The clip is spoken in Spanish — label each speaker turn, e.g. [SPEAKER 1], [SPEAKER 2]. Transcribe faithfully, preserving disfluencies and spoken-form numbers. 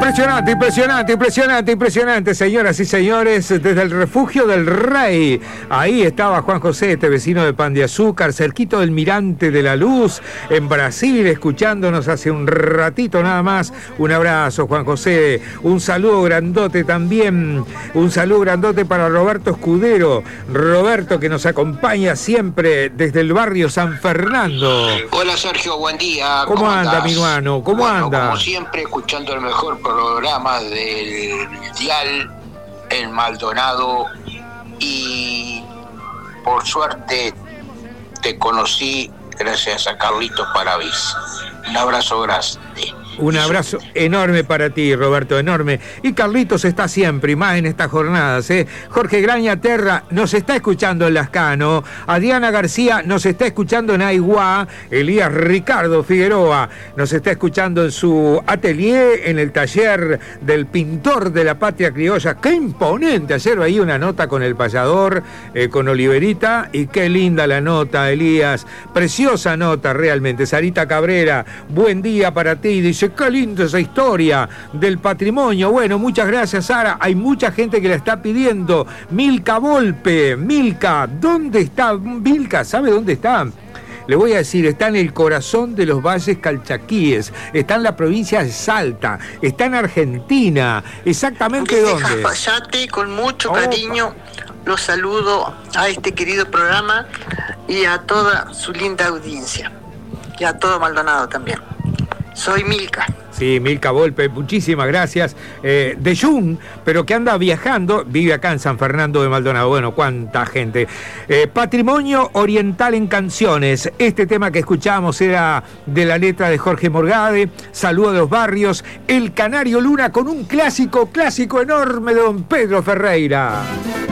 [SPEAKER 1] Impresionante, impresionante, impresionante, impresionante, señoras y señores, desde el refugio del Rey. Ahí estaba Juan José, este vecino de Pan de Azúcar, cerquito del Mirante de la Luz, en Brasil, escuchándonos hace un ratito nada más. Un abrazo, Juan José, un saludo grandote también, un saludo grandote para Roberto Escudero, Roberto que nos acompaña siempre desde el barrio San Fernando.
[SPEAKER 2] Hola Sergio, buen día.
[SPEAKER 1] ¿Cómo, ¿Cómo anda, mi hermano? ¿Cómo
[SPEAKER 2] bueno,
[SPEAKER 1] anda?
[SPEAKER 2] Como siempre, escuchando el mejor programa del dial en Maldonado, y por suerte te conocí gracias a Carlitos Paravís. Un abrazo grande.
[SPEAKER 1] Un abrazo enorme para ti, Roberto, enorme. Y Carlitos está siempre, y más en estas jornadas, ¿eh? Jorge Graña Terra nos está escuchando en Lascano. Adriana García nos está escuchando en Aiguá. Elías Ricardo Figueroa nos está escuchando en su atelier, en el taller del pintor de la patria criolla. ¡Qué imponente! Ayer veía una nota con el payador, eh, con Oliverita, y qué linda la nota, Elías. Preciosa nota, realmente. Sarita Cabrera, buen día para ti. Dice, qué linda esa historia del patrimonio. Bueno, muchas gracias, Sara. Hay mucha gente que la está pidiendo. Milka Volpe, Milka, ¿dónde está Milka? ¿Sabe dónde está? Le voy a decir, está en el corazón de los valles calchaquíes, está en la provincia de Salta, está en Argentina. ¿Exactamente
[SPEAKER 3] Desde
[SPEAKER 1] dónde?
[SPEAKER 3] Cafayate, con mucho
[SPEAKER 1] Opa.
[SPEAKER 3] cariño, los saludo a este querido programa y a toda su linda audiencia. Y a todo Maldonado también. Soy Milka.
[SPEAKER 1] Sí, Milka Volpe, muchísimas gracias. Eh, de Jun, pero que anda viajando, vive acá en San Fernando de Maldonado. Bueno, cuánta gente. Eh, Patrimonio Oriental en Canciones. Este tema que escuchamos era de la letra de Jorge Morgade. Saludo de los barrios. El Canario Luna con un clásico, clásico enorme de don Pedro Ferreira.